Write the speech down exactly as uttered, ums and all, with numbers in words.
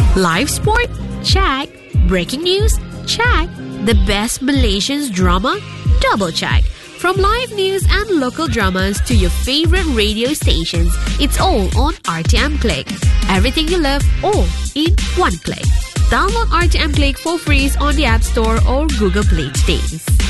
Live sport? Check. Breaking news? Check. The best Malaysian drama? Double check. From live news and local dramas to your favorite radio stations, it's all on R T M Click. Everything you love, all in one click. Download R T M Click for free on the App Store or Google Play today.